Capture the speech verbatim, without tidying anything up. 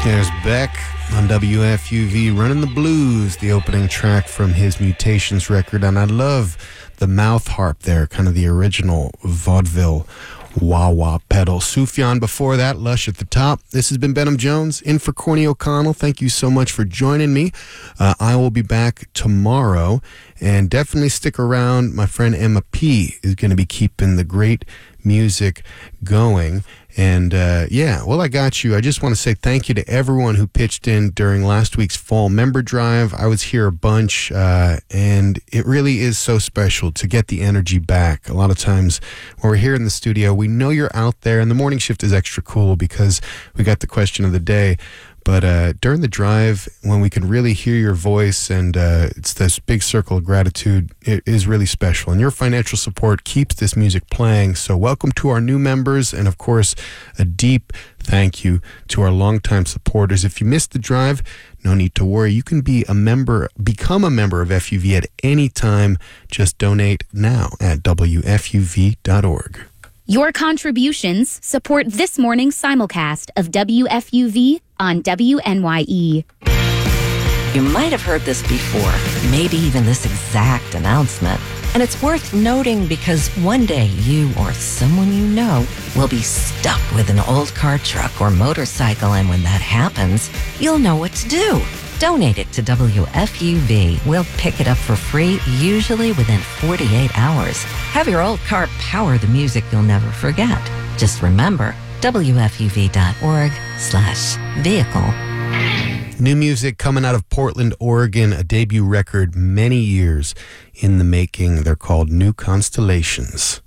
There's Beck on W F U V, Running the Blues, the opening track from his Mutations record. And I love the mouth harp there, kind of the original vaudeville wah-wah pedal. Sufjan before that, Lush at the top. This has been Benham Jones, in for Corny O'Connell. Thank you so much for joining me. Uh, I will be back tomorrow, and definitely stick around. My friend Emma P. is going to be keeping the great music going. And uh, yeah, well, I got you. I just want to say thank you to everyone who pitched in during last week's fall member drive. I was here a bunch, uh, and it really is so special to get the energy back. A lot of times when we're here in the studio, we know you're out there, and the morning shift is extra cool because we got the question of the day. But uh, during the drive, when we can really hear your voice and uh, it's this big circle of gratitude, it is really special. And your financial support keeps this music playing. So welcome to our new members. And of course, a deep thank you to our longtime supporters. If you missed the drive, no need to worry. You can be a member, become a member of F U V at any time. Just donate now at W F U V dot org. Your contributions support this morning's simulcast of W F U V on W N Y E. You might have heard this before, maybe even this exact announcement. And it's worth noting because one day you or someone you know will be stuck with an old car, truck, or motorcycle. And when that happens, you'll know what to do. Donate it to W F U V. We'll pick it up for free, usually within forty-eight hours. Have your old car power the music you'll never forget. Just remember, W F U V dot org slash vehicle. New music coming out of Portland, Oregon, a debut record many years in the making. They're called New Constellations.